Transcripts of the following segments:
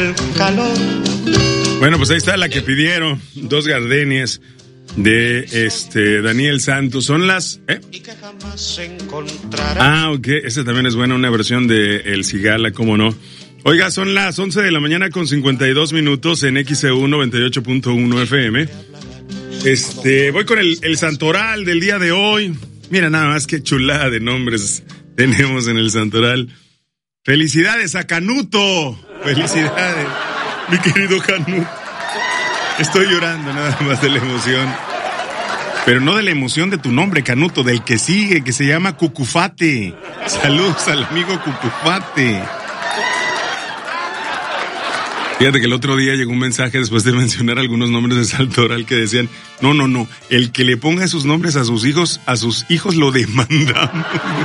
calor. Bueno, pues ahí está la que pidieron, 2 gardenias de Daniel Santos. Son las... ok, esa también es buena, una versión de El Cigala, cómo no. Oiga, son las 11 de la mañana con 52 minutos en XEU 98.1 FM. Voy con el santoral del día de hoy. Mira nada más qué chulada de nombres tenemos en el santoral. ¡Felicidades a Canuto! ¡Felicidades, mi querido Canuto! Estoy llorando nada más de la emoción. Pero no de la emoción de tu nombre, Canuto, del que sigue, que se llama Cucufate. Saludos al amigo Cucufate. Fíjate que el otro día llegó un mensaje después de mencionar algunos nombres de santoral que decían, no, el que le ponga esos nombres a sus hijos lo demandamos.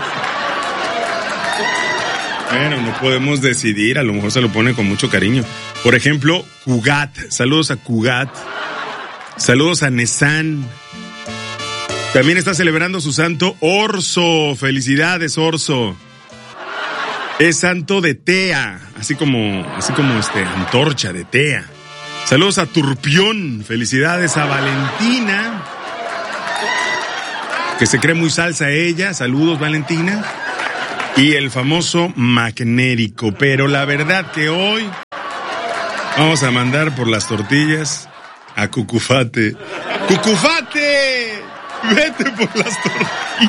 Bueno, no podemos decidir, a lo mejor se lo pone con mucho cariño. Por ejemplo, Cugat, saludos a Cugat, saludos a Nesan. También está celebrando su santo Orso, felicidades Orso. Es santo de Tea, así como antorcha de Tea. Saludos a Turpión, felicidades a Valentina, que se cree muy salsa ella, saludos Valentina. Y el famoso Magnérico, pero la verdad que hoy vamos a mandar por las tortillas a Cucufate. ¡Cucufate! ¡Vete por las tortillas!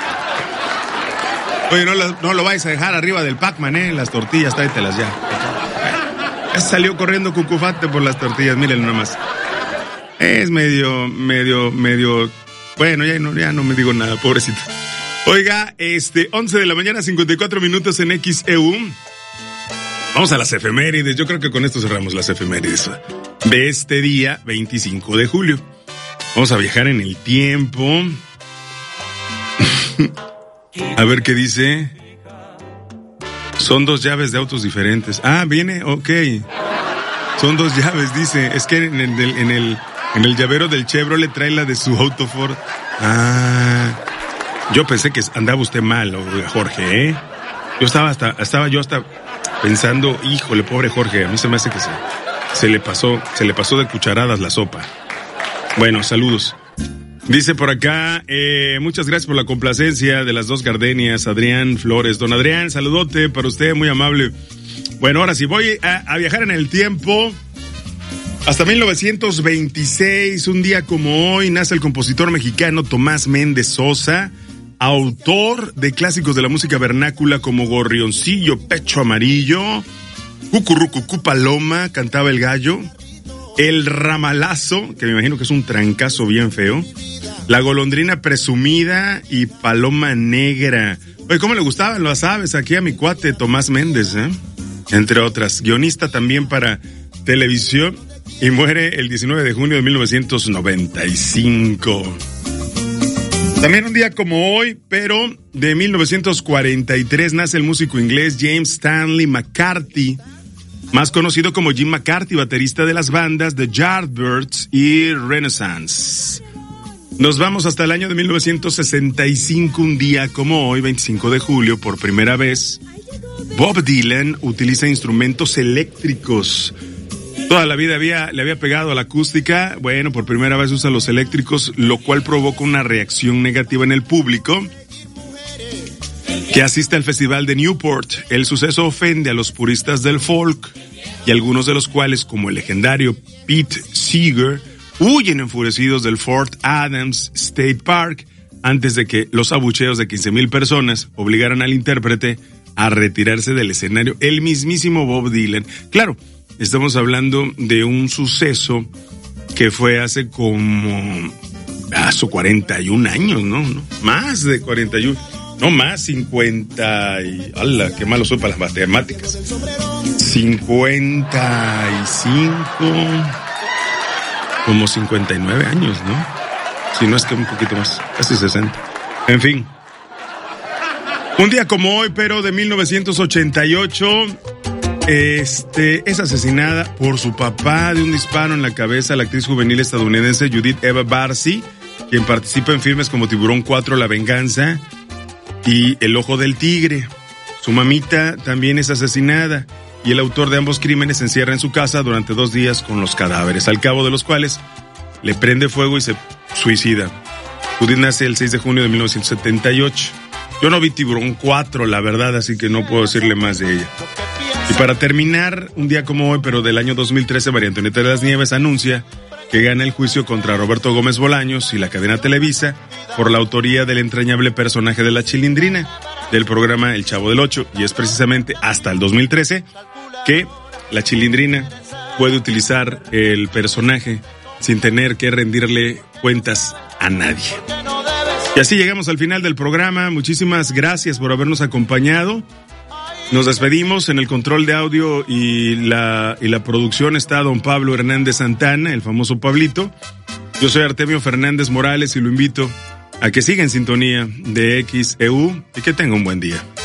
Oye, no lo vais a dejar arriba del Pac-Man, las tortillas, tráetelas ya. Ya salió corriendo Cucufate por las tortillas, mírenlo nomás. Es medio, bueno, ya no me digo nada, pobrecito. Oiga, 11 de la mañana, 54 minutos en XEU. Vamos a las efemérides. Yo creo que con esto cerramos las efemérides de este día, 25 de julio. Vamos a viajar en el tiempo. A ver qué dice. Son 2 llaves de autos diferentes. Ah, viene, ok. Son 2 llaves, dice. Es que en el llavero del Chevrolet trae la de su auto Ford. Ah... Yo pensé que andaba usted mal, Jorge, ¿eh? Yo estaba hasta pensando, híjole, pobre Jorge, a mí se me hace que se le pasó de cucharadas la sopa. Bueno, saludos. Dice por acá, muchas gracias por la complacencia de las 2 gardenias, Adrián Flores. Don Adrián, saludote para usted, muy amable. Bueno, ahora sí, voy a viajar en el tiempo. Hasta 1926, un día como hoy, nace el compositor mexicano Tomás Méndez Sosa, autor de clásicos de la música vernácula como Gorrioncillo, Pecho Amarillo, Cucurrucucú Paloma, Cantaba el Gallo, El Ramalazo, que me imagino que es un trancazo bien feo, La Golondrina Presumida y Paloma Negra. Oye, ¿cómo le gustaban las aves aquí a mi cuate Tomás Méndez, entre otras? Guionista también para televisión y muere el 19 de junio de 1995. También un día como hoy, pero de 1943, nace el músico inglés James Stanley McCarthy, más conocido como Jim McCarthy, baterista de las bandas The Yardbirds y Renaissance. Nos vamos hasta el año de 1965, un día como hoy, 25 de julio, por primera vez, Bob Dylan utiliza instrumentos eléctricos. Toda la vida le había pegado a la acústica. Bueno, por primera vez usa los eléctricos, lo cual provoca una reacción negativa en el público que asiste al festival de Newport. El suceso ofende a los puristas del folk y algunos de los cuales, como el legendario Pete Seeger, huyen enfurecidos del Fort Adams State Park antes de que los abucheos de 15,000 personas obligaran al intérprete a retirarse del escenario, el mismísimo Bob Dylan. Claro, estamos hablando de un suceso que fue hace como 41 años, ¿no? Más de 41. No más, 50 y... ¡Hala! ¡Qué malo soy para las matemáticas! 55... Como 59 años, ¿no? Si no es que un poquito más, casi 60. En fin. Un día como hoy, pero de 1988... es asesinada por su papá de un disparo en la cabeza la actriz juvenil estadounidense Judith Eva Barsi, quien participa en filmes como Tiburón 4, La Venganza y El Ojo del Tigre. Su mamita también es asesinada. y el autor de ambos crímenes se encierra en su casa durante 2 días con los cadáveres, al cabo de los cuales le prende fuego y se suicida. Judith nace el 6 de junio de 1978. Yo no vi Tiburón 4, la verdad, así que no puedo decirle más de ella. Y para terminar, un día como hoy, pero del año 2013, María Antonieta de las Nieves anuncia que gana el juicio contra Roberto Gómez Bolaños y la cadena Televisa por la autoría del entrañable personaje de la Chilindrina del programa El Chavo del Ocho, y es precisamente hasta el 2013 que la Chilindrina puede utilizar el personaje sin tener que rendirle cuentas a nadie. Y así llegamos al final del programa. Muchísimas gracias por habernos acompañado. Nos despedimos. En el control de audio y la producción está don Pablo Hernández Santana, el famoso Pablito. Yo soy Artemio Fernández Morales y lo invito a que siga en sintonía de XEU y que tenga un buen día.